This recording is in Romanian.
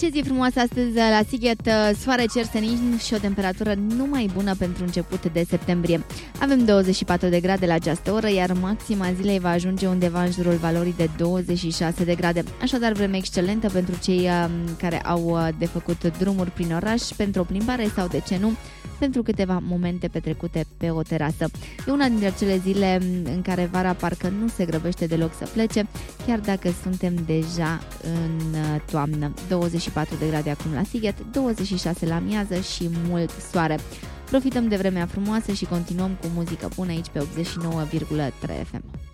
Ce zi frumoasă astăzi la Sighet, soare cer senin și o temperatură numai bună pentru început de septembrie. Avem 24 de grade la această oră, iar maxima zilei va ajunge undeva în jurul valorii de 26 de grade. Așadar, vreme excelentă pentru cei care au de făcut drumuri prin oraș, pentru o plimbare sau, de ce nu, pentru câteva momente petrecute pe o terasă. E una dintre acele zile în care vara parcă nu se grăbește deloc să plece, chiar dacă suntem deja în toamnă. 24 de grade acum la Sighet, 26 la miază și mult soare. Profităm de vremea frumoasă și continuăm cu muzică bună aici pe 89,3 FM.